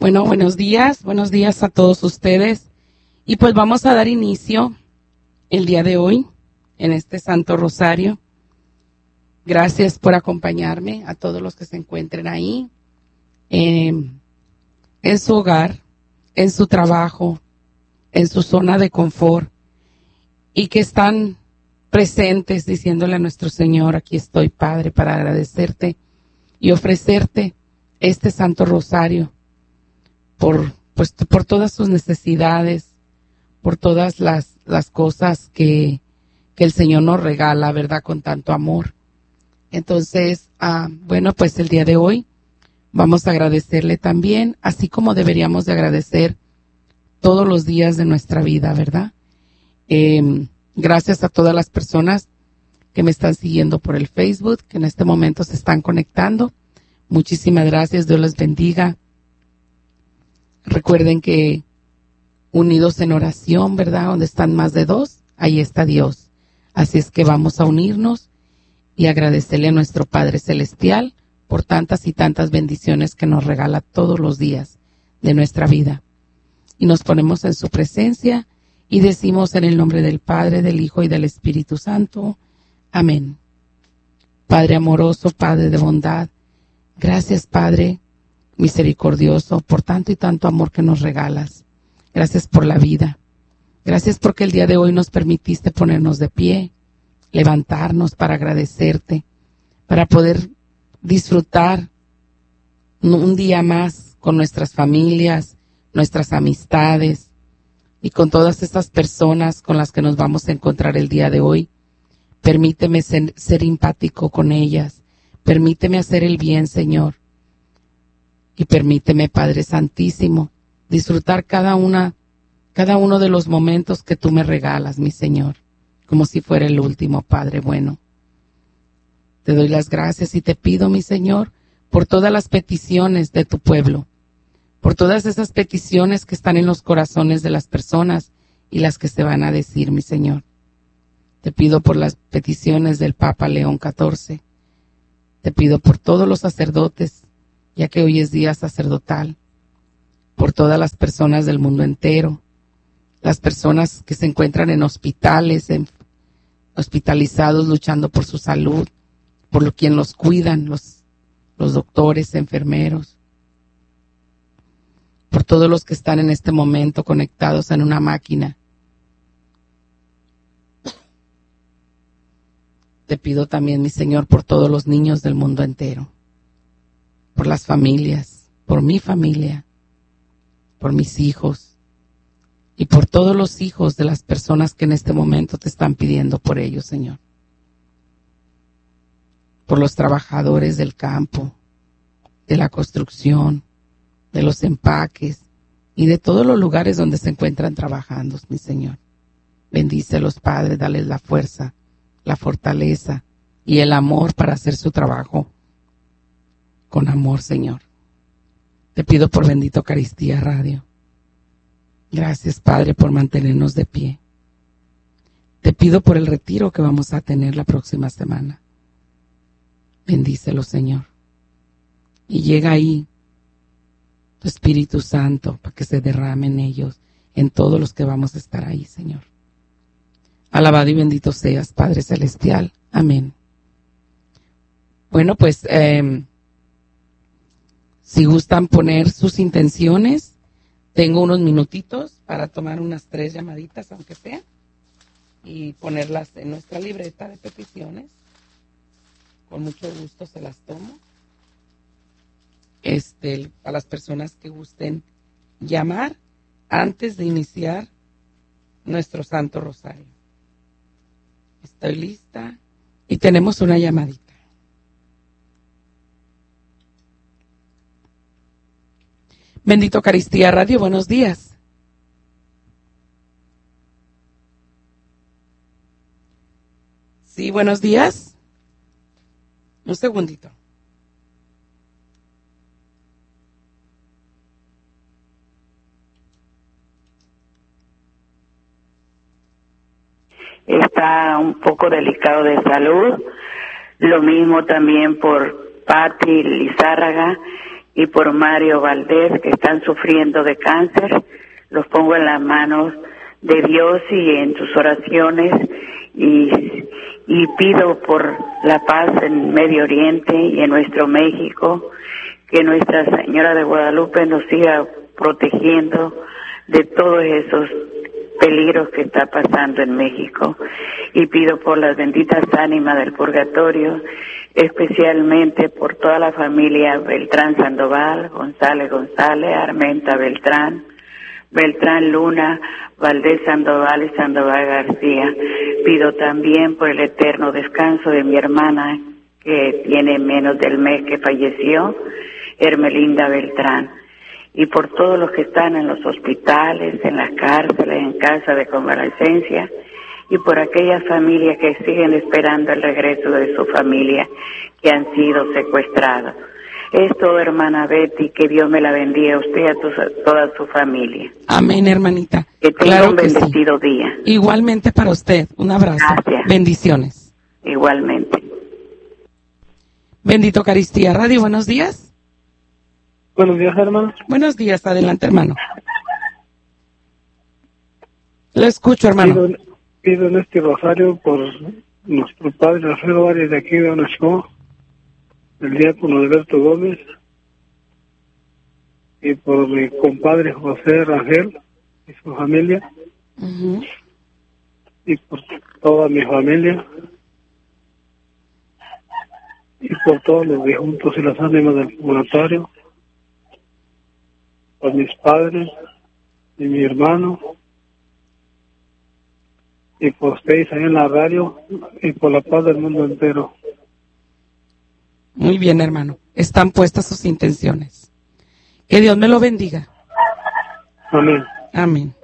Bueno, buenos días a todos ustedes. Y pues vamos a dar inicio el día de hoy en este Santo Rosario. Gracias por acompañarme, a todos los que se encuentren ahí, en su hogar, en su trabajo, en su zona de confort, y que están presentes diciéndole a nuestro Señor: aquí estoy, Padre, para agradecerte y ofrecerte este Santo Rosario por todas sus necesidades, por todas las cosas que el Señor nos regala, ¿verdad?, con tanto amor. Entonces, bueno, pues el día de hoy vamos a agradecerle también, así como deberíamos de agradecer todos los días de nuestra vida, ¿verdad? Gracias a todas las personas que me están siguiendo por el Facebook, que en este momento se están conectando. Muchísimas gracias, Dios les bendiga. Recuerden que unidos en oración, ¿verdad?, donde están más de dos, ahí está Dios. Así es que vamos a unirnos y agradecerle a nuestro Padre Celestial por tantas y tantas bendiciones que nos regala todos los días de nuestra vida. Y nos ponemos en su presencia y decimos en el nombre del Padre, del Hijo y del Espíritu Santo. Amén. Padre amoroso, Padre de bondad, gracias, Padre misericordioso, por tanto y tanto amor que nos regalas. Gracias por la vida. Gracias porque el día de hoy nos permitiste ponernos de pie, levantarnos para agradecerte, para poder disfrutar un día más con nuestras familias, nuestras amistades y con todas esas personas con las que nos vamos a encontrar el día de hoy. Permíteme ser empático con ellas. Permíteme hacer el bien, Señor. Y permíteme, Padre Santísimo, disfrutar cada uno de los momentos que tú me regalas, mi Señor, como si fuera el último, Padre bueno. Te doy las gracias y te pido, mi Señor, por todas las peticiones de tu pueblo, por todas esas peticiones que están en los corazones de las personas y las que se van a decir, mi Señor. Te pido por las peticiones del Papa León XIV. Te pido por todos los sacerdotes, ya que hoy es día sacerdotal, por todas las personas del mundo entero, las personas que se encuentran en hospitales, hospitalizados, luchando por su salud, por quien los cuidan, los doctores, enfermeros, por todos los que están en este momento conectados en una máquina. Te pido también, mi Señor, por todos los niños del mundo entero, por las familias, por mi familia, por mis hijos y por todos los hijos de las personas que en este momento te están pidiendo por ellos, Señor. Por los trabajadores del campo, de la construcción, de los empaques y de todos los lugares donde se encuentran trabajando, mi Señor. Bendícelos, Padre, dales la fuerza, la fortaleza y el amor para hacer su trabajo con amor, Señor. Te pido por bendito Eucaristía Radio. Gracias, Padre, por mantenernos de pie. Te pido por el retiro que vamos a tener la próxima semana. Bendícelo, Señor. Y llega ahí tu Espíritu Santo para que se derrame en ellos, en todos los que vamos a estar ahí, Señor. Alabado y bendito seas, Padre Celestial. Amén. Bueno, pues si gustan poner sus intenciones, tengo unos minutitos para tomar unas 3 llamaditas, aunque sea, y ponerlas en nuestra libreta de peticiones. Con mucho gusto se las tomo. A las personas que gusten llamar antes de iniciar nuestro Santo Rosario. Estoy lista y tenemos una llamadita. Bendito Eucaristía Radio, buenos días. Sí, buenos días. Un segundito. Está un poco delicado de salud. Lo mismo también por Patti Lizárraga, y por Mario Valdés, que están sufriendo de cáncer. Los pongo en las manos de Dios y en sus oraciones, y pido por la paz en Medio Oriente y en nuestro México, que Nuestra Señora de Guadalupe nos siga protegiendo de todos esos peligros que está pasando en México. Y pido por las benditas ánimas del purgatorio, especialmente por toda la familia Beltrán Sandoval, González González, Armenta Beltrán, Beltrán Luna, Valdés Sandoval y Sandoval García. Pido también por el eterno descanso de mi hermana, que tiene menos del mes que falleció, Hermelinda Beltrán. Y por todos los que están en los hospitales, en las cárceles, en casa de convalecencia, y por aquellas familias que siguen esperando el regreso de su familia, que han sido secuestrados. Es todo, hermana Betty, que Dios me la bendiga a usted y a toda su familia. Amén, hermanita. Que tenga un bendecido día. Igualmente para usted, un abrazo. Gracias. Bendiciones. Igualmente. Bendito Eucaristía Radio, buenos días. Buenos días, hermano. Buenos días, adelante, hermano. Lo escucho, hermano. Pido en este rosario por nuestro padre Alfredo Arias de aquí de Onasco, el diácono Alberto Gómez, y por mi compadre José Rangel y su familia, y por toda mi familia, y por todos los difuntos y las ánimas del purgatorio, por mis padres y mi hermano, y por ustedes ahí en la radio, y por la paz del mundo entero. Muy bien, hermano. Están puestas sus intenciones. Que Dios me lo bendiga. Amén. Amén.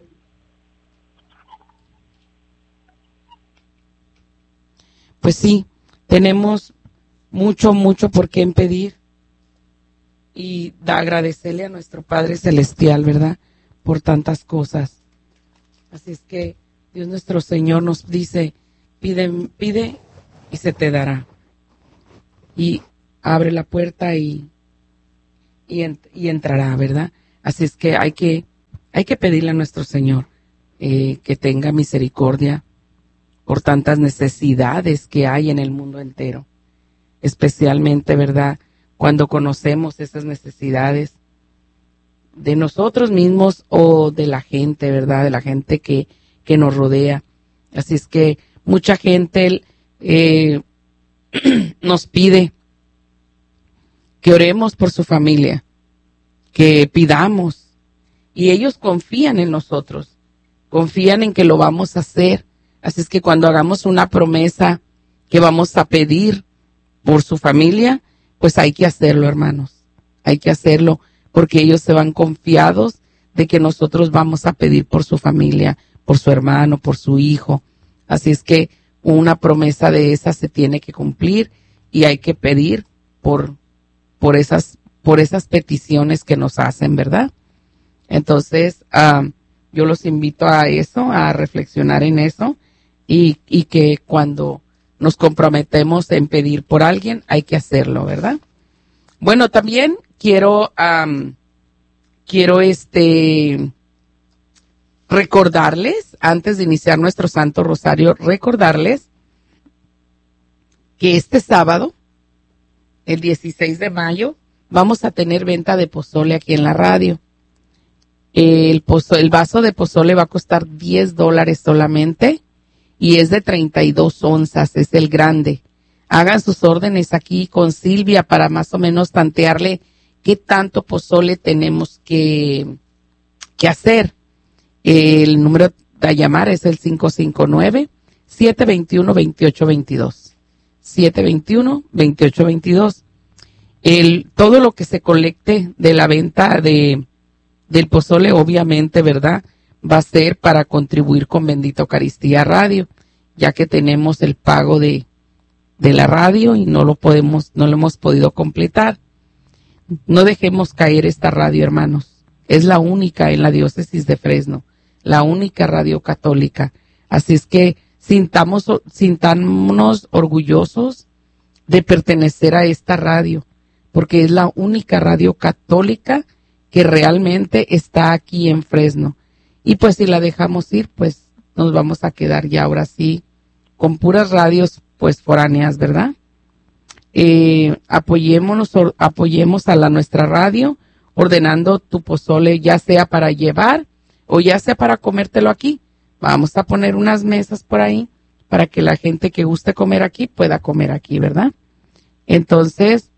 Pues sí, tenemos mucho por qué pedir y agradecerle a nuestro Padre Celestial, ¿verdad? Por tantas cosas. Así es que Dios nuestro Señor nos dice, pide y se te dará. Y abre la puerta y entrará, ¿verdad? Así es que hay que pedirle a nuestro Señor que tenga misericordia por tantas necesidades que hay en el mundo entero. Especialmente, ¿verdad? Cuando conocemos esas necesidades de nosotros mismos o de la gente, ¿verdad? De la gente que nos rodea. Así es que mucha gente nos pide que oremos por su familia, que pidamos, y ellos confían en nosotros, confían en que lo vamos a hacer. Así es que cuando hagamos una promesa que vamos a pedir por su familia, pues hay que hacerlo, hermanos, hay que hacerlo, porque ellos se van confiados de que nosotros vamos a pedir por su familia, por su hermano, por su hijo. Así es que una promesa de esas se tiene que cumplir y hay que pedir por esas peticiones que nos hacen, ¿verdad? Entonces, yo los invito a eso, a reflexionar en eso y que cuando nos comprometemos en pedir por alguien, hay que hacerlo, ¿verdad? Bueno, también quiero recordarles, antes de iniciar nuestro Santo Rosario, recordarles que este sábado, el 16 de mayo, vamos a tener venta de pozole aquí en la radio. El vaso de pozole va a costar $10 solamente y es de 32 onzas, es el grande. Hagan sus órdenes aquí con Silvia para más o menos tantearle qué tanto pozole tenemos que hacer. El número a llamar es el 559-721-2822. 721-2822. Todo lo que se colecte de la venta del pozole, obviamente, ¿verdad?, va a ser para contribuir con Bendita Eucaristía Radio, ya que tenemos el pago de la radio y no lo hemos podido completar. No dejemos caer esta radio, hermanos. Es la única en la diócesis de Fresno, la única radio católica. Así es que sintámonos orgullosos de pertenecer a esta radio, porque es la única radio católica que realmente está aquí en Fresno. Y pues si la dejamos ir, pues nos vamos a quedar ya ahora sí con puras radios pues foráneas, ¿verdad? Apoyemos a nuestra radio, ordenando tu pozole, ya sea para llevar o ya sea para comértelo aquí. Vamos a poner unas mesas por ahí para que la gente que guste comer aquí pueda comer aquí, ¿verdad? Entonces,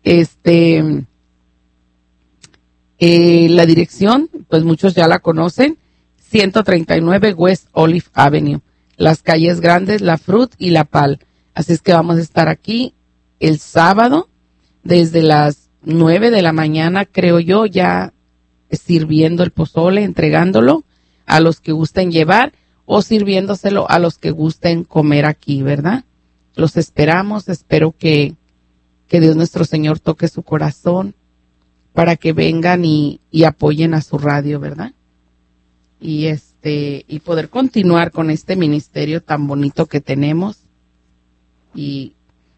la dirección, pues muchos ya la conocen, 139 West Olive Avenue, las calles grandes, La Fruit y La Pal. Así es que vamos a estar aquí el sábado desde las 9 de la mañana, creo yo, ya sirviendo el pozole, entregándolo a los que gusten llevar o sirviéndoselo a los que gusten comer aquí, ¿verdad? Los esperamos, espero que Dios nuestro Señor toque su corazón para que vengan y apoyen a su radio, ¿verdad? Y poder continuar con este ministerio tan bonito que tenemos y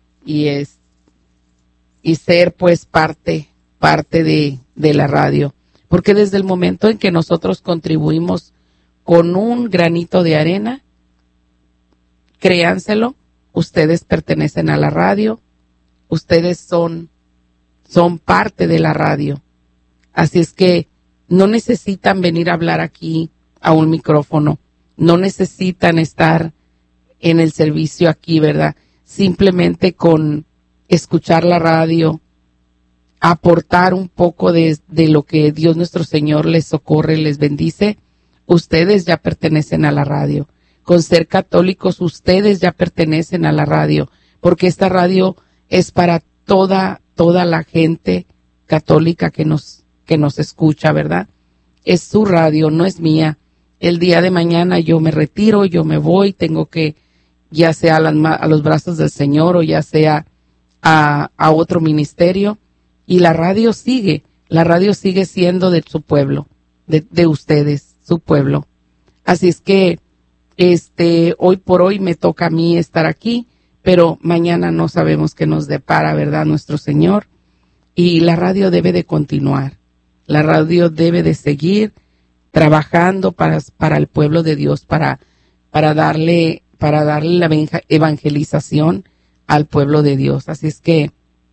ser pues parte de la radio, porque desde el momento en que nosotros contribuimos con un granito de arena, créanselo, ustedes pertenecen a la radio, ustedes son parte de la radio, así es que no necesitan venir a hablar aquí a un micrófono, no necesitan estar en el servicio aquí, ¿verdad? Simplemente con escuchar la radio, aportar un poco de lo que Dios nuestro Señor les socorre, les bendice, ustedes ya pertenecen a la radio. Con ser católicos, ustedes ya pertenecen a la radio, porque esta radio es para toda la gente católica que nos escucha, ¿verdad? Es su radio, no es mía. El día de mañana yo me retiro, yo me voy, tengo que, ya sea a los brazos del Señor o ya sea a otro ministerio, y la radio sigue siendo de su pueblo, de ustedes, su pueblo. Así es que hoy por hoy me toca a mí estar aquí, pero mañana no sabemos qué nos depara, ¿verdad? Nuestro Señor. Y la radio debe de continuar, la radio debe de seguir trabajando para el pueblo de Dios, para darle la evangelización al pueblo de Dios. Así es que,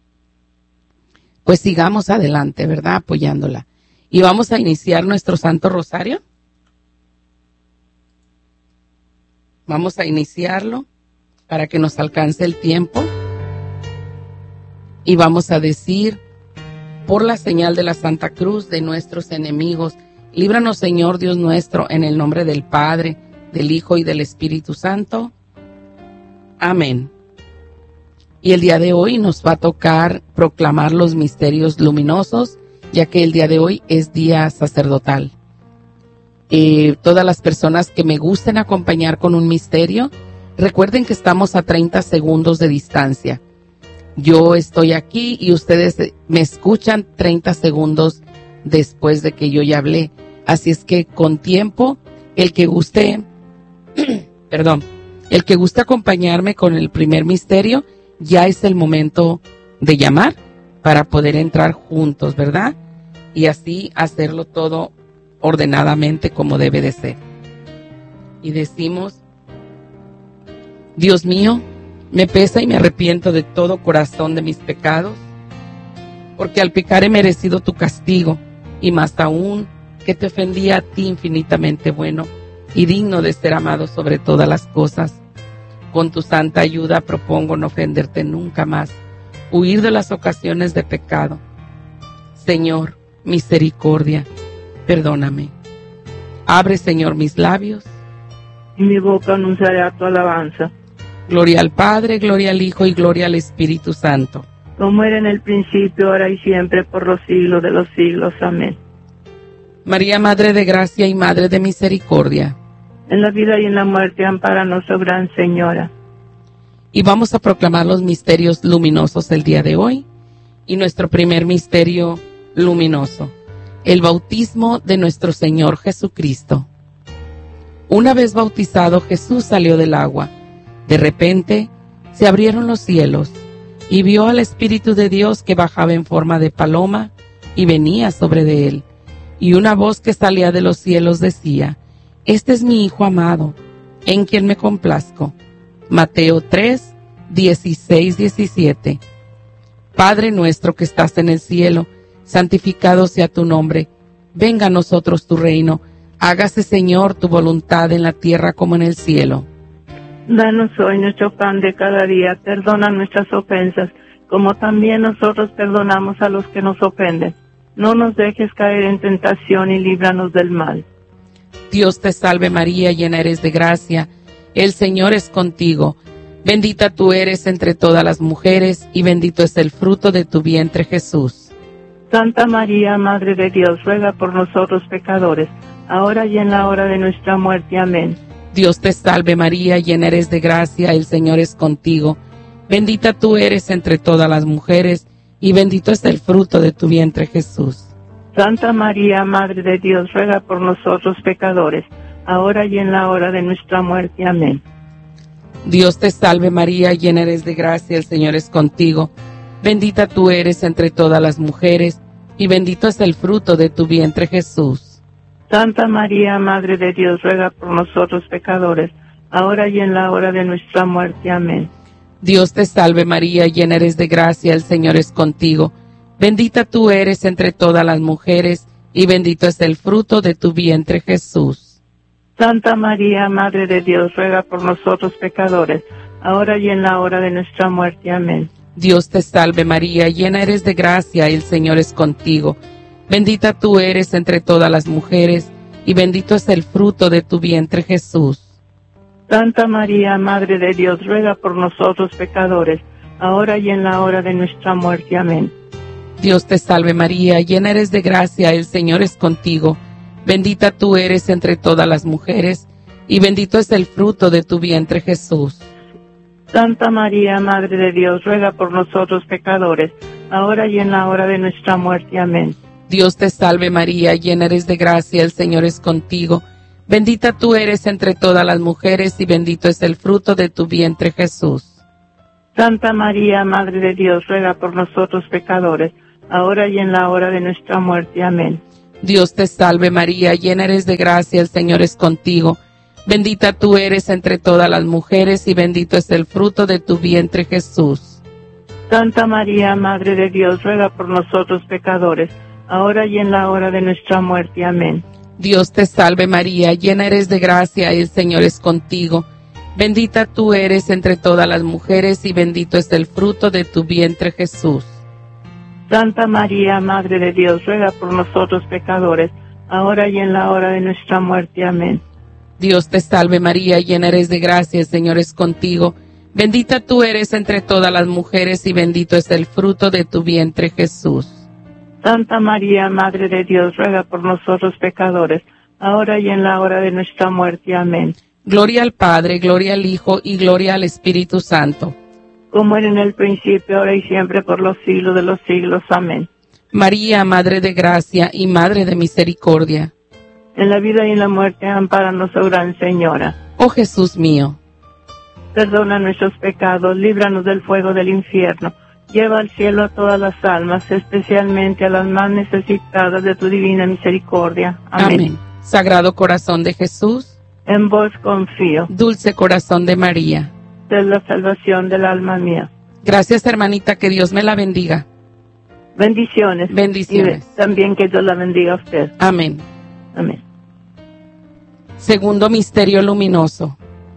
pues sigamos adelante, ¿verdad? Apoyándola. Y vamos a iniciar nuestro Santo Rosario. Vamos a iniciarlo para que nos alcance el tiempo. Y vamos a decir, por la señal de la Santa Cruz de nuestros enemigos, líbranos, Señor Dios nuestro, en el nombre del Padre, del Hijo y del Espíritu Santo. Amén. Y el día de hoy nos va a tocar proclamar los misterios luminosos, ya que el día de hoy es día sacerdotal. Todas las personas que me gusten acompañar con un misterio, recuerden que estamos a 30 segundos de distancia. Yo estoy aquí y ustedes me escuchan 30 segundos después de que yo ya hablé. Así es que con tiempo, el que guste acompañarme con el primer misterio, ya es el momento de llamar para poder entrar juntos, ¿verdad? Y así hacerlo todo ordenadamente como debe de ser. Y decimos: Dios mío, me pesa y me arrepiento de todo corazón de mis pecados, porque al pecar he merecido tu castigo, y más aún que te ofendí a ti, infinitamente bueno y digno de ser amado sobre todas las cosas. Con tu santa ayuda propongo no ofenderte nunca más, huir de las ocasiones de pecado. Señor, misericordia, perdóname. Abre, Señor, mis labios, y mi boca anunciará tu alabanza. Gloria al Padre, gloria al Hijo y gloria al Espíritu Santo. Como era en el principio, ahora y siempre, por los siglos de los siglos. Amén. María, Madre de Gracia y Madre de Misericordia, en la vida y en la muerte, ampáranos, oh Gran Señora. Y vamos a proclamar los misterios luminosos el día de hoy. Y nuestro primer misterio luminoso, el bautismo de nuestro Señor Jesucristo. Una vez bautizado, Jesús salió del agua. De repente se abrieron los cielos y vio al Espíritu de Dios que bajaba en forma de paloma y venía sobre de él. Y una voz que salía de los cielos decía: Este es mi Hijo amado, en quien me complazco. Mateo 3, 16, 17. Padre nuestro que estás en el cielo, santificado sea tu nombre. Venga a nosotros tu reino. Hágase, Señor, tu voluntad en la tierra como en el cielo. Danos hoy nuestro pan de cada día. Perdona nuestras ofensas, como también nosotros perdonamos a los que nos ofenden. No nos dejes caer en tentación y líbranos del mal. Dios te salve María, llena eres de gracia. El Señor es contigo. Bendita tú eres entre todas las mujeres, y bendito es el fruto de tu vientre, Jesús. Santa María, Madre de Dios, ruega por nosotros pecadores, ahora y en la hora de nuestra muerte. Amén. Dios te salve María, llena eres de gracia, el Señor es contigo. Bendita tú eres entre todas las mujeres, y bendito es el fruto de tu vientre, Jesús. Santa María, Madre de Dios, ruega por nosotros pecadores, ahora y en la hora de nuestra muerte. Amén. Dios te salve María, llena eres de gracia, el Señor es contigo. Bendita tú eres entre todas las mujeres, y bendito es el fruto de tu vientre, Jesús. Santa María, Madre de Dios, ruega por nosotros pecadores, ahora y en la hora de nuestra muerte. Amén. Dios te salve María, llena eres de gracia, el Señor es contigo. Bendita tú eres entre todas las mujeres, y bendito es el fruto de tu vientre, Jesús. Santa María, Madre de Dios, ruega por nosotros pecadores, ahora y en la hora de nuestra muerte. Amén. Dios te salve María, llena eres de gracia, el Señor es contigo. Bendita tú eres entre todas las mujeres, y bendito es el fruto de tu vientre, Jesús. Santa María, Madre de Dios, ruega por nosotros pecadores, ahora y en la hora de nuestra muerte. Amén. Dios te salve María, llena eres de gracia, el Señor es contigo. Bendita tú eres entre todas las mujeres, y bendito es el fruto de tu vientre, Jesús. Santa María, Madre de Dios, ruega por nosotros pecadores, ahora y en la hora de nuestra muerte. Amén. Dios te salve María, llena eres de gracia, el Señor es contigo. Bendita tú eres entre todas las mujeres, y bendito es el fruto de tu vientre, Jesús. Santa María, Madre de Dios, ruega por nosotros pecadores, ahora y en la hora de nuestra muerte. Amén. Dios te salve María, llena eres de gracia, el Señor es contigo. Bendita tú eres entre todas las mujeres, y bendito es el fruto de tu vientre, Jesús. Santa María, Madre de Dios, ruega por nosotros pecadores, ahora y en la hora de nuestra muerte. Amén. Dios te salve María, llena eres de gracia, el Señor es contigo. Bendita tú eres entre todas las mujeres, y bendito es el fruto de tu vientre, Jesús. Santa María, Madre de Dios, ruega por nosotros pecadores, ahora y en la hora de nuestra muerte. Amén. Dios te salve María, llena eres de gracia, el Señor es contigo. Bendita tú eres entre todas las mujeres, y bendito es el fruto de tu vientre, Jesús. Santa María, Madre de Dios, ruega por nosotros pecadores, ahora y en la hora de nuestra muerte. Amén. Gloria al Padre, gloria al Hijo, y gloria al Espíritu Santo. Como era en el principio, ahora y siempre, por los siglos de los siglos. Amén. María, Madre de gracia y Madre de misericordia. En la vida y en la muerte, ampáranos, oh Gran Señora. Oh Jesús mío, Perdona nuestros pecados, líbranos del fuego del infierno. Lleva al cielo a todas las almas, especialmente a las más necesitadas de tu divina misericordia. Amén. amén. Sagrado corazón de Jesús, En vos confío. dulce corazón de María. Es la salvación del alma mía. Gracias, hermanita, que Dios me la bendiga. Bendiciones. Bendiciones. Y también que Dios la bendiga a usted. Amén. Amén. Segundo misterio luminoso.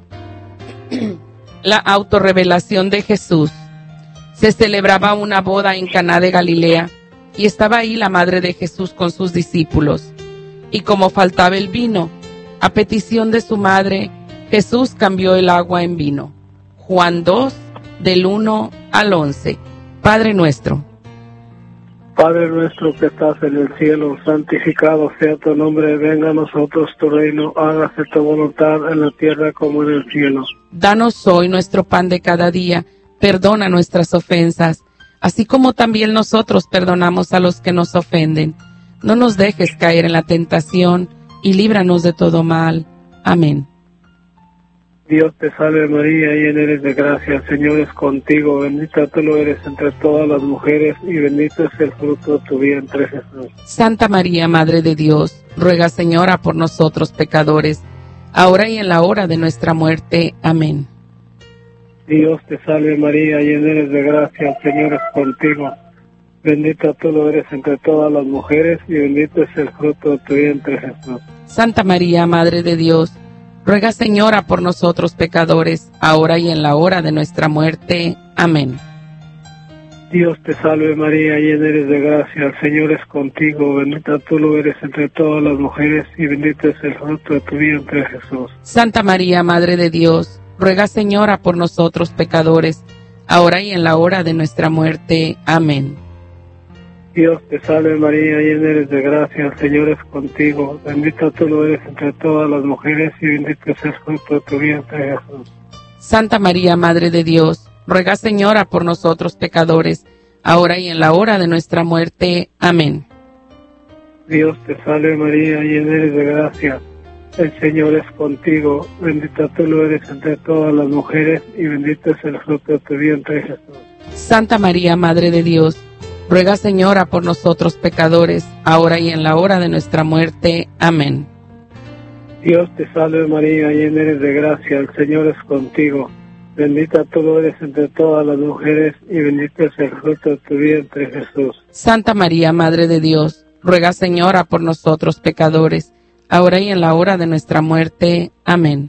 La autorrevelación de Jesús. Se celebraba una boda en Caná de Galilea, y estaba ahí la madre de Jesús con sus discípulos. Y como faltaba el vino, a petición de su madre, Jesús cambió el agua en vino. Juan 2, del 1 al 11. Padre nuestro. Padre nuestro que estás en el cielo, santificado sea tu nombre, venga a nosotros tu reino, hágase tu voluntad en la tierra como en el cielo. Danos hoy nuestro pan de cada día, perdona nuestras ofensas, así como también nosotros perdonamos a los que nos ofenden. No nos dejes caer en la tentación, y líbranos de todo mal. Amén. Dios te salve María, llena eres de gracia, el Señor es contigo, bendita tú lo eres entre todas las mujeres y bendito es el fruto de tu vientre Jesús. Santa María, Madre de Dios, ruega, Señora, por nosotros pecadores, ahora y en la hora de nuestra muerte. Amén. Dios te salve María, llena eres de gracia, el Señor es contigo, bendita tú lo eres entre todas las mujeres y bendito es el fruto de tu vientre Jesús. Santa María, Madre de Dios, ruega, Señora, por nosotros pecadores, ahora y en la hora de nuestra muerte. Amén. Dios te salve María, llena eres de gracia, el Señor es contigo, bendita tú lo eres entre todas las mujeres y bendito es el fruto de tu vientre Jesús. Santa María, Madre de Dios, ruega, Señora, por nosotros pecadores, ahora y en la hora de nuestra muerte. Amén. Dios te salve María, llena eres de gracia, el Señor es contigo, bendita tú lo eres entre todas las mujeres y bendito es el fruto de tu vientre Jesús. Santa María, Madre de Dios, ruega, Señora, por nosotros pecadores, ahora y en la hora de nuestra muerte. Amén. Dios te salve María, llena eres de gracia, el Señor es contigo, bendita tú lo eres entre todas las mujeres y bendito es el fruto de tu vientre Jesús. Santa María, Madre de Dios, ruega, Señora, por nosotros pecadores, ahora y en la hora de nuestra muerte. Amén. Dios te salve María, llena eres de gracia, el Señor es contigo, bendita tú lo eres entre todas las mujeres y bendito es el fruto de tu vientre Jesús. Santa María, Madre de Dios, ruega, Señora, por nosotros pecadores, ahora y en la hora de nuestra muerte. Amén.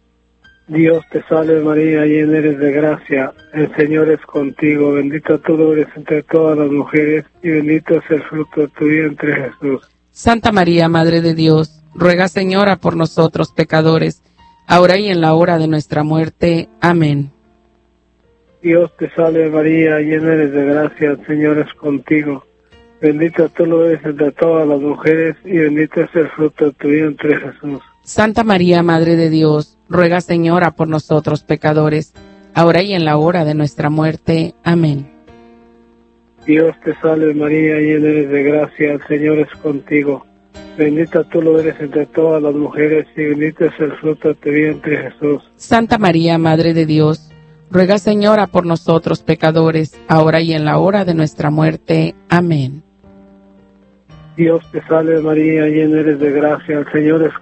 Dios te salve María, llena eres de gracia, el Señor es contigo, bendita tú lo eres entre todas las mujeres y bendito es el fruto de tu vientre Jesús. Santa María, Madre de Dios, ruega, Señora, por nosotros pecadores, ahora y en la hora de nuestra muerte. Amén. Dios te salve María, llena eres de gracia, el Señor es contigo, bendita tú lo eres entre todas las mujeres y bendito es el fruto de tu vientre Jesús. Santa María, Madre de Dios, ruega, Señora, por nosotros pecadores, ahora y en la hora de nuestra muerte. Amén. Dios te salve María, llena eres de gracia, el Señor es contigo, bendita tú lo eres entre todas las mujeres y bendito es el fruto de tu vientre Jesús. Santa María, Madre de Dios, ruega, Señora, por nosotros pecadores, ahora y en la hora de nuestra muerte. Amén. Dios te salve María, llena eres de gracia, el Señor es